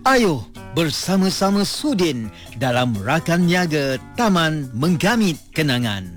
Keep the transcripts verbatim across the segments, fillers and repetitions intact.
Ayo bersama-sama Sudin dalam Rakan Niaga Taman Menggamit Kenangan.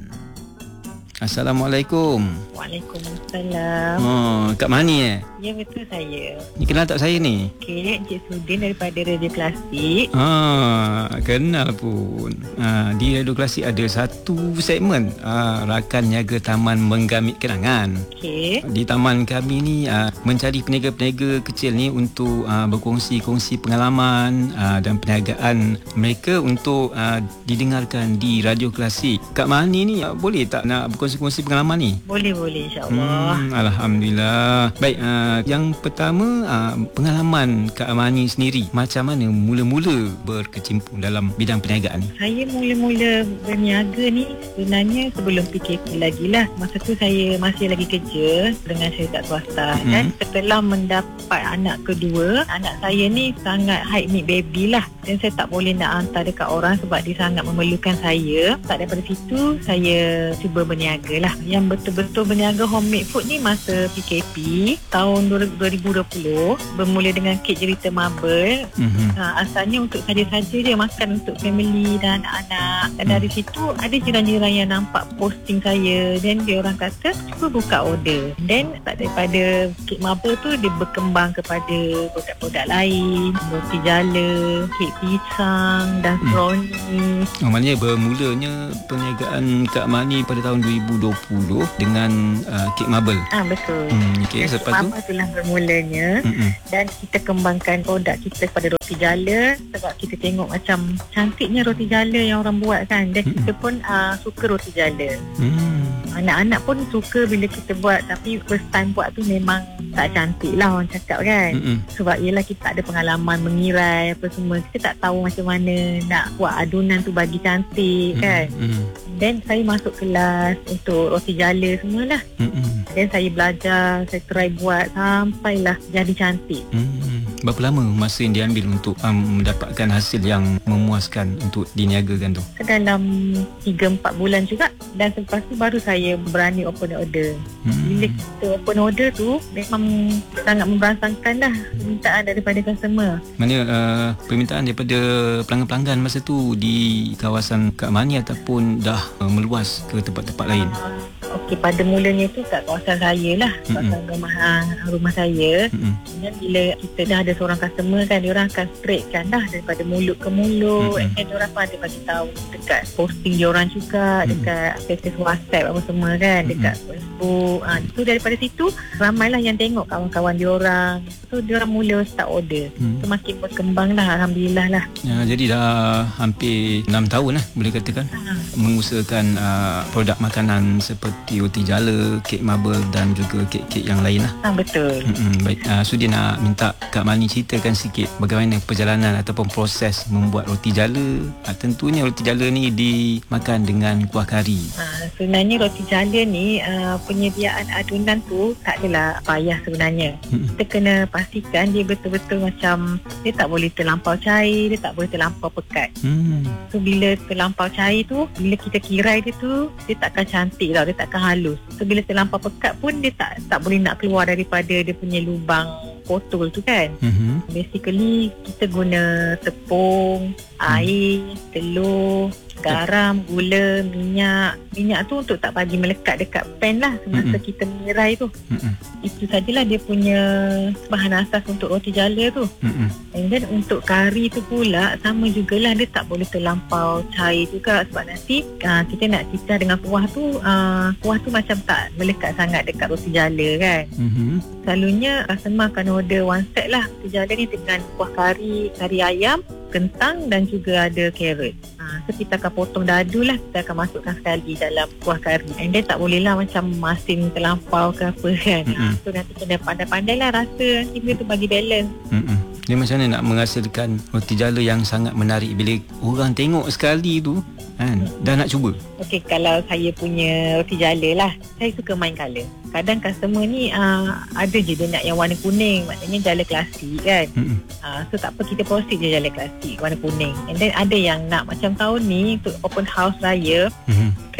Assalamualaikum. Waalaikumsalam. Oh, Kak Mani eh? Ya, betul saya. Ni kenal tak saya ni? Okey, Encik Sudin daripada Radio Klasik. Ah, kenal pun. Ah, di Radio Klasik ada satu segmen ah, Rakan Niaga Taman Menggamit Kenangan. Okey. Di taman kami ni ah, mencari peniaga-peniaga kecil ni untuk ah, berkongsi-kongsi pengalaman ah, dan perniagaan mereka untuk ah, didengarkan di Radio Klasik. Kak Mani ni ah, boleh tak nak berkongsi-kongsi pengalaman ni? Boleh, boleh, insyaAllah. Hmm, Alhamdulillah. Baik, uh, yang pertama uh, pengalaman Kak Mani sendiri, macam mana mula-mula berkecimpung dalam bidang perniagaan? Saya mula-mula berniaga ni sebenarnya sebelum P K P lagi lah. Masa tu saya masih lagi kerja dengan syarikat swasta. Mm-hmm. Dan setelah mendapat anak kedua, anak saya ni sangat high need baby lah. Dan saya tak boleh nak hantar dekat orang sebab dia sangat memerlukan saya. Tak daripada situ, saya cuba berniaga lah. Yang betul-betul berniaga homemade food ni masa P K P tahun dua ribu dua puluh, bermula dengan kek jelita marble. Mm-hmm. Ha, asalnya untuk saja-saja dia makan untuk family dan anak-anak. Dan dari mm. situ ada jiran-jiran yang nampak posting saya, dan dia orang kata cuba buka order. Dan tak daripada kek marble tu dia berkembang kepada produk-produk lain, roti jala, kek pisang dan brownie. Mm. Oh, maknanya bermulanya perniagaan Kak Mani pada tahun dua ribu dua puluh dengan uh, kek marble. Ah, betul. Hmm, okay, kek lepas tu marble itulah bermulanya. Mm-mm. Dan kita kembangkan produk kita kepada roti jala sebab kita tengok macam cantiknya roti jala yang orang buat kan. Dan Mm-mm. kita pun uh, suka roti jala. Mm. Anak-anak pun suka bila kita buat, tapi first time buat tu memang tak cantik lah orang cakap kan. Mm-mm. Sebab yelah kita tak ada pengalaman mengirai apa semua. Kita tak tahu macam mana nak buat adunan tu bagi cantik. Mm-mm. kan. Mm-mm. Dan saya masuk kelas untuk roti jala semualah. Mm-mm. Dan saya belajar, saya try buat sampailah jadi cantik. Mm. Berapa lama masa yang diambil untuk um, mendapatkan hasil yang memuaskan untuk diniagakan tu? Dalam tiga empat bulan juga. Dan selepas tu baru saya berani open order. Hmm. Bila kita open order tu memang sangat memberansangkan dah permintaan daripada customer. Mana uh, permintaan daripada pelanggan-pelanggan masa tu di kawasan Kak Mani ataupun dah uh, meluas ke tempat-tempat lain? Uh, Okey, pada mulanya tu kat kawasan saya lah, kawasan rumah, rumah saya. Mm-mm. Dan bila kita dah ada seorang customer kan, diorang akan straight kan dah daripada mulut ke mulut. Mm-hmm. Dan diorang pun ada bagi tahu dekat posting diorang juga, mm-hmm. dekat status WhatsApp apa semua kan, dekat mm-hmm. Facebook. Ha, so daripada situ ramailah yang tengok kawan-kawan diorang. So diorang mula start order. Mm-hmm. So makin berkembang lah, Alhamdulillah lah. Ya, jadi dah hampir enam tahun lah boleh katakan ha. mengusahakan uh, produk makanan seperti roti jala, kek marble dan juga kek-kek yang lain lah. Ha, betul. Mm-mm. Baik, uh, Sudi nak minta Kak Mani ceritakan sikit bagaimana perjalanan ataupun proses membuat roti jala. Uh, tentunya roti jala ni dimakan dengan kuah kari. Ha, sebenarnya roti jala ni uh, penyediaan adunan tu tak adalah payah sebenarnya. Mm-mm. Kita kena pastikan dia betul-betul macam dia tak boleh terlampau cair, dia tak boleh terlampau pekat. Mm. So bila terlampau cair tu, bila kita kirai dia tu, dia takkan cantik tau, dia takkan halus. So bila terlampau pekat pun dia tak tak boleh nak keluar daripada dia punya lubang botol tu kan. Mm-hmm. Basically kita guna tepung, air, telur, garam, gula, minyak. Minyak tu untuk tak bagi melekat dekat pan lah semasa mm-hmm. kita mengirai tu. Mm-hmm. Itu sajalah dia punya bahan asas untuk roti jala tu. Mm-hmm. And then untuk kari tu pula sama jugalah, dia tak boleh terlampau cair juga sebab nanti uh, kita nak cicah dengan kuah tu, uh, kuah tu macam tak melekat sangat dekat roti jala kan. Mm-hmm. Selalunya customer akan order one set lah roti jala ni dengan kuah kari, kari ayam, kentang dan juga ada carrot. Ha, so kita akan potong dadu lah, kita akan masukkan sekali dalam kuah kari. And then tak boleh lah macam masin terlampau ke apa kan. Mm-hmm. So nanti kena pandai-pandai lah rasa nanti dia tu bagi balance. Mm-hmm. Dia macam mana nak menghasilkan roti jala yang sangat menarik bila orang tengok sekali tu kan, dah nak cuba? Okey, kalau saya punya roti jala lah, saya suka main colour. Kadang customer ni uh, ada je dia nak yang warna kuning, maknanya jala klasik kan. Mm-hmm. Uh, so tak apa, kita proceed je jala klasik warna kuning. And then ada yang nak macam tahun ni untuk open house raya, mm-hmm.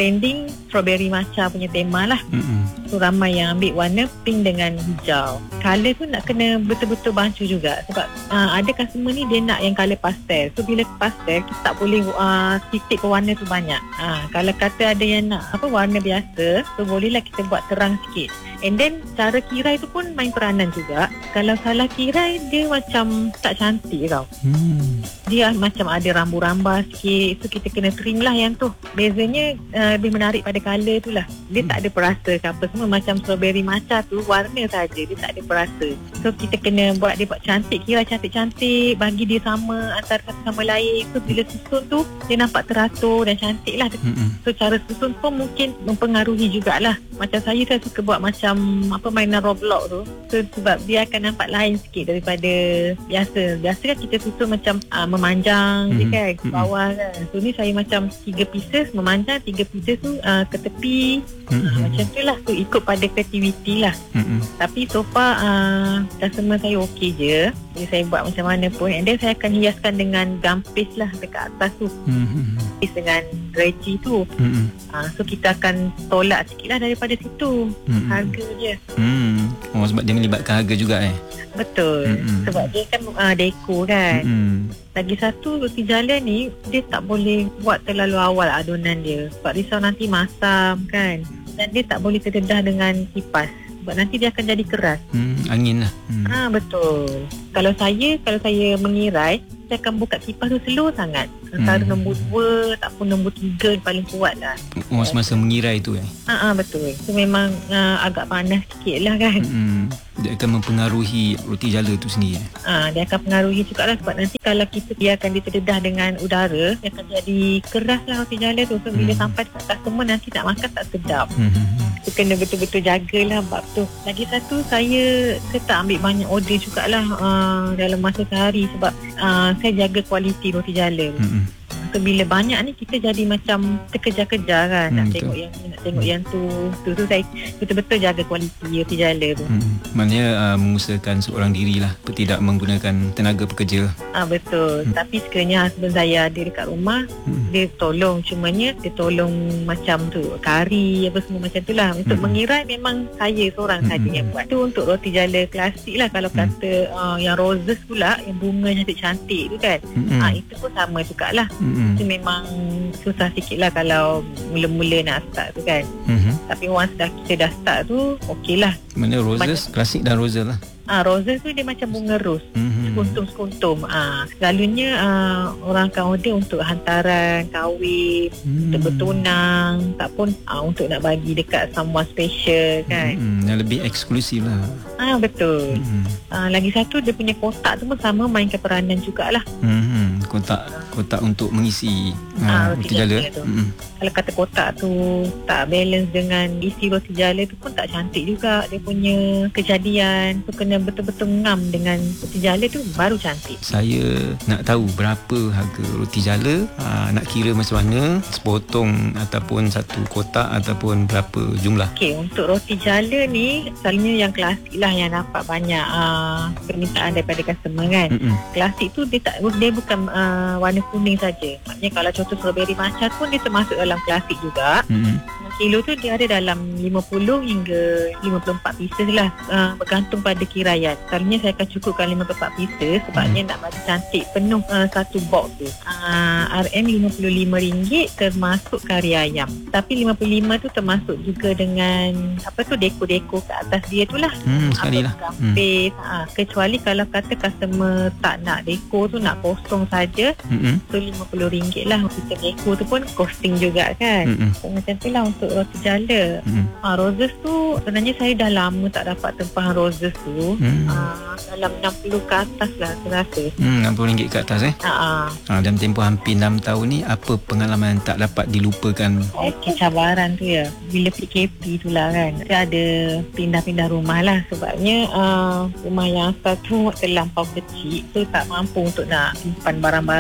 trending strawberry matcha punya tema lah. Mm-mm. So ramai yang ambil warna pink dengan hijau. Colour tu nak kena betul-betul bancu juga. Sebab uh, ada customer ni dia nak yang colour pastel. So bila pastel kita tak boleh uh, titik ke warna tu banyak. uh, Kalau kata ada yang nak apa warna biasa, so bolehlah kita buat terang sikit. And then cara kirai tu pun main peranan juga. Kalau salah kirai, dia macam tak cantik tau. Hmm. Dia macam ada rambu-ramba sikit. So kita kena trim lah yang tu. Bezanya uh, lebih menarik pada colour tu lah. Dia tak ada perasa ke apa semua. Macam strawberry matcha tu warna saja, dia tak ada perasa. So kita kena buat dia buat cantik, kirai cantik-cantik, bagi dia sama antara satu sama lain. So bila susun tu dia nampak teratur dan cantik lah. Mm-mm. So cara susun pun mungkin mempengaruhi jugalah. Macam saya saya suka buat macam apa mainan Roblox tu. So sebab dia akan nampak lain sikit daripada biasa. Biasa kan kita susun macam uh, memanjang je Mm-hmm. kan ke bawah kan. So ni saya macam tiga pieces memanjang, tiga pieces tu uh, ke tepi. Mm-hmm. uh, Macam tu lah. So ikut pada kreativiti lah. Mm-mm. Tapi so far uh, customer saya okey je. Jadi saya buat macam mana pun. And then saya akan hiaskan dengan gum paste lah dekat atas tu. Mm-mm. Paste dengan Reggie tu. Mm-mm. uh, So kita akan tolak sikit lah daripada situ. Mm-mm. Harga je. Hmm. Oh, sebab dia melibatkan harga juga eh. Betul. Mm-mm. Sebab dia kan uh, deko kan. Mm-mm. Lagi satu, roti jala ni dia tak boleh buat terlalu awal adunan dia. Sebab risau nanti masam kan. Dan dia tak boleh terdedah dengan kipas. Sebab nanti dia akan jadi keras. Hmm, angin lah. Hmm. Ah betul. Kalau saya kalau saya mengirai, saya akan buka kipas tu slow sangat. Antara Hmm. nombor dua ataupun nombor tiga paling kuat lah. Oh, semasa mengirai tu eh. Ah, ah betul. So memang uh, agak panas sikit lah kan. Hmm. Dia akan mempengaruhi roti jala tu sendiri eh. Ah, dia akan pengaruhi juga lah. Sebab nanti kalau kita biarkan dia terdedah dengan udara, dia akan jadi keras lah roti jala tu. So bila Hmm. sampai dekat customer nanti nak makan tak sedap. Hmm. So kena betul-betul jagalah bab tu. Lagi satu, saya saya tak ambil banyak order jugalah uh, dalam masa sehari. Sebab uh, saya jaga kualiti roti jala. Hmm. So bila banyak ni kita jadi macam terkejar-kejar kan. Hmm, Nak betul. tengok yang ni, nak tengok yang tu. Tu tu saya betul-betul jaga kualiti roti jala tu. Hmm. Maknanya uh, mengusahakan seorang diri lah, tidak menggunakan tenaga pekerja. Ah betul. Hmm. Tapi sekiranya husband saya ada dekat rumah, Hmm. dia tolong. Cumanya dia tolong macam tu kari apa semua macam tu lah. Untuk Hmm. mengirai memang saya seorang Hmm. saja yang buat. Tu untuk roti jala klasik lah. Kalau Hmm. kata uh, yang roses pula, yang bunga cantik-cantik tu kan. Hmm. Ah itu pun sama jugalah. Hmm. Itu memang susah sikit lah kalau mula-mula nak start tu kan. Hmm. Tapi once dah kita dah start tu, okey lah. Mana roses, klasik dan rosal lah. Ah roses tu dia macam bunga ros. Hmm. Sekuntum-sekuntum. Ah, selalunya ah, orang akan order untuk hantaran, kahwin, Hmm. untuk bertunang, tak pun ah, untuk nak bagi dekat someone special kan. Hmm. Yang lebih eksklusif lah. Ah betul. Hmm. Ah, lagi satu dia punya kotak tu pun sama mainkan peranan jugalah. Hmm. Kotak kotak untuk mengisi Ah, uh, roti roti jala. jala tu. Hmm. Kalau kata kotak tu tak balance dengan isi roti jala tu pun tak cantik juga dia punya kejadian. Tu kena betul-betul ngam dengan roti jala tu baru cantik. Saya nak tahu berapa harga roti jala, aa, nak kira macam mana, sepotong ataupun satu kotak ataupun berapa jumlah. Okey, untuk roti jala ni selalunya yang klasik lah yang dapat banyak uh, permintaan daripada customer kan. Mm-mm. Klasik tu dia tak dia bukan uh, warna kuning saja. Maknanya kalau contoh strawberry matcha pun dia termasuk dalam klasik juga. Mm-mm. Kilo tu dia ada dalam lima puluh hingga lima puluh empat pieces lah, uh, bergantung pada kiraian. Selalunya saya akan cukupkan lima puluh empat pieces sebabnya hmm. nak bagi cantik penuh uh, satu box tu. Uh, R M lima puluh lima ringgit termasuk kari ayam. Tapi lima puluh lima tu termasuk juga dengan apa tu deko-deko kat atas dia tu lah. Hmm, sekali lah. Hmm. Space, ha, kecuali kalau kata customer tak nak deko tu, nak kosong saja, Mm-mm. so lima puluh ringgit lah. Kita deko tu pun costing juga kan. Mm-mm. So, macam tu lah untuk roti jala. Mm-mm. Ha, roses tu sebenarnya saya dah lama tak dapat tempahan roses tu. Hmm. Ha, dalam enam puluh ke atas lah saya rasa. Hmm, enam puluh ringgit ke atas eh. Ha, ha. Ha, dalam tempoh hampir enam tahun ni, apa pengalaman yang tak dapat dilupakan? Okey, cabaran tu ya. Bila P K P tu lah kan. Saya ada pindah-pindah rumah lah. Sebabnya uh, rumah yang asal tu terlampau kecil. So tak mampu untuk nak simpan barang-barang. Kita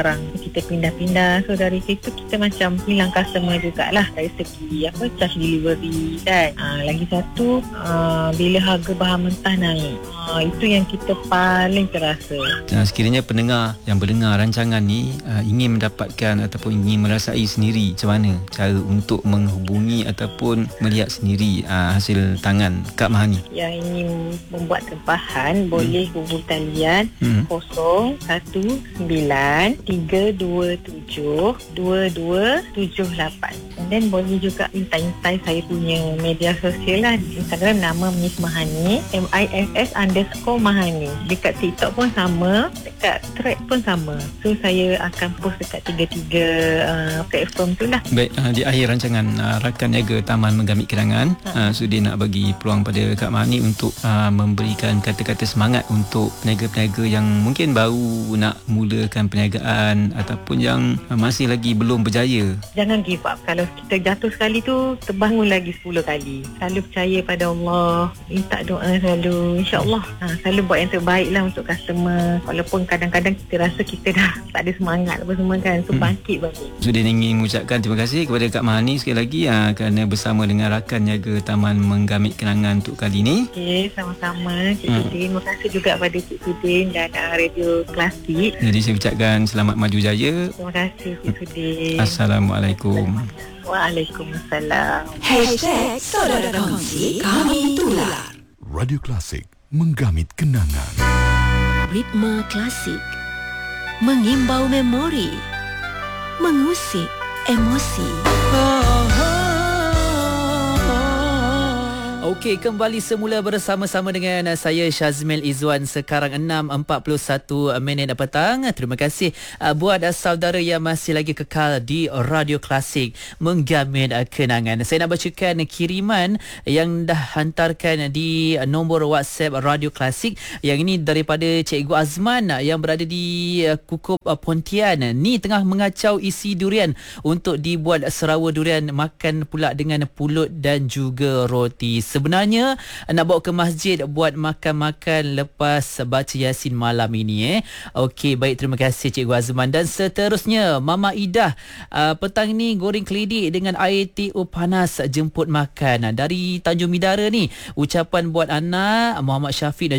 kita pindah-pindah. So dari situ kita macam hilang customer jugalah dari segi apa charge delivery kan. Uh, lagi satu uh, bila harga bahan mentah naik, uh, itu yang kita paling terasa. Nah, sekiranya pendengar yang mendengar rancangan ni uh, ingin mendapatkan ataupun ingin merasai sendiri macam mana cara untuk menghubungi ataupun melihat sendiri uh, hasil tangan Kak Mahani. Yang ingin membuat tempahan hmm. boleh hubung talian hmm. kosong satu sembilan tiga dua tujuh dua dua tujuh lapan. Dan boleh juga intai-intai saya punya media sosial lah. Instagram nama Miss Mahani, M I S S underscore Mahani. Dekat TikTok pun sama, dekat Thread pun sama. So saya akan post dekat tiga-tiga uh, platform tu lah. Baik, uh, di akhir rancangan uh, rakan niaga Taman Menggamit Kenangan, ha. uh, so dia nak bagi peluang pada Kak Mahani untuk uh, memberikan kata-kata semangat untuk peniaga-peniaga yang mungkin baru nak mulakan perniagaan ataupun yang uh, masih lagi belum berjaya. Jangan give up. Kalau kita jatuh sekali tu, terbangun lagi sepuluh kali. Selalu percaya pada Allah, minta doa selalu, insyaAllah. Ha, selalu buat yang terbaik lah untuk customer. Walaupun kadang-kadang kita rasa kita dah tak ada semangat apa semua kan. So, bangkit hmm. balik. So, dia ingin mengucapkan terima kasih kepada Kak Mahani sekali lagi ha, kerana bersama dengan rakan niaga Taman Menggamit Kenangan untuk kali ini. Okey, sama-sama Cik hmm. Sudin. Terima kasih juga pada Cik Sudin dan uh, Radio Klasik. Jadi, saya ucapkan selamat maju jaya. Terima kasih Cik Sudin. Assalamualaikum. Waalaikumsalam. Hashtag Saudara Kongsi, kami tular. Radio Klasik, Menggamit Kenangan. Ritme klasik, mengimbau memori, mengusik emosi. Okey, kembali semula bersama-sama dengan saya Syazmil Izzuan sekarang enam empat puluh satu minit petang. Terima kasih uh, buat uh, saudara yang masih lagi kekal di Radio Klasik Menggamit uh, Kenangan. Saya nak bacakan kiriman yang dah hantarkan di uh, nombor WhatsApp Radio Klasik. Yang ini daripada Cikgu Azman uh, yang berada di uh, Kukup uh, Pontian. Ni tengah mengacau isi durian untuk dibuat serawa durian, makan pula dengan pulut dan juga roti. Sebenarnya nak bawa ke masjid buat makan-makan lepas baca Yasin malam ini eh. Okey, baik, terima kasih Cikgu Azman. Dan seterusnya Mama Idah, uh, petang ni goreng kelidik dengan air tiu panas jemput makan. Dari Tanjung Midara ni, ucapan buat anak Muhammad Syafiq dan